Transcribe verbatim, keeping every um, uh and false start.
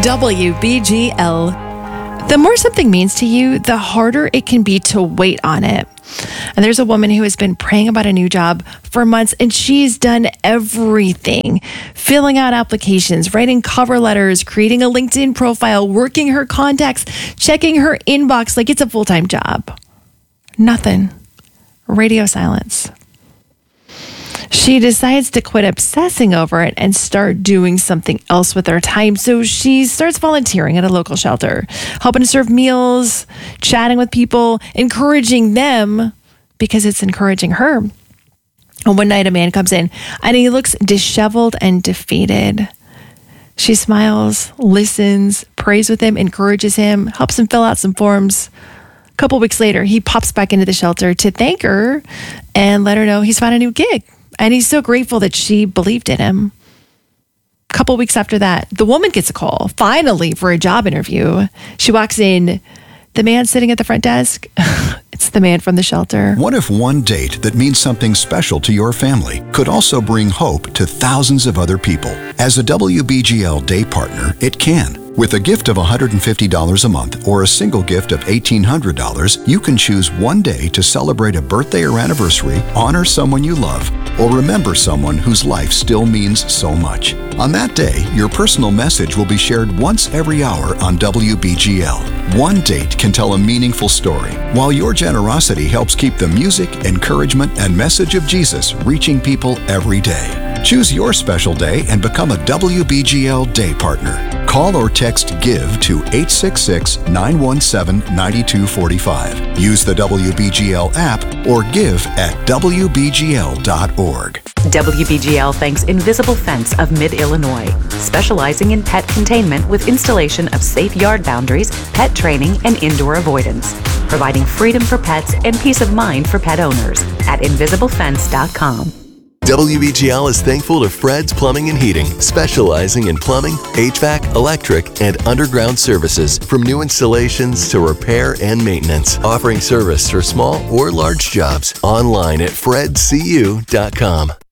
W B G L. The more something means to you, the harder it can be to wait on it. And there's a woman who has been praying about a new job for months, and she's done everything. Filling out applications, writing cover letters, creating a LinkedIn profile, working her contacts, checking her inbox like it's a full-time job. Nothing. Radio silence. She decides to quit obsessing over it and start doing something else with her time. So she starts volunteering at a local shelter, helping to serve meals, chatting with people, encouraging them because it's encouraging her. And one night a man comes in and he looks disheveled and defeated. She smiles, listens, prays with him, encourages him, helps him fill out some forms. A couple weeks later, he pops back into the shelter to thank her and let her know he's found a new gig. And he's so grateful that she believed in him. A couple weeks after that, the woman gets a call, finally, for a job interview. She walks in. The man sitting at the front desk, it's the man from the shelter. What if one date that means something special to your family could also bring hope to thousands of other people? As a W B G L day partner, it can. With a gift of one hundred fifty dollars a month or a single gift of eighteen hundred dollars, you can choose one day to celebrate a birthday or anniversary, honor someone you love, or remember someone whose life still means so much. On that day, your personal message will be shared once every hour on W B G L. One date can tell a meaningful story, while your generosity helps keep the music, encouragement, and message of Jesus reaching people every day. Choose your special day and become a W B G L day partner. Call or text GIVE to eight six six, nine one seven, nine two four five. Use the W B G L app or give at W B G L dot org. W B G L thanks Invisible Fence of Mid-Illinois, specializing in pet containment with installation of safe yard boundaries, pet training, and indoor avoidance, providing freedom for pets and peace of mind for pet owners at invisible fence dot com. W B G L is thankful to Fred's Plumbing and Heating, specializing in plumbing, H V A C, electric, and underground services, from new installations to repair and maintenance, offering service for small or large jobs. Online at fred c u dot com.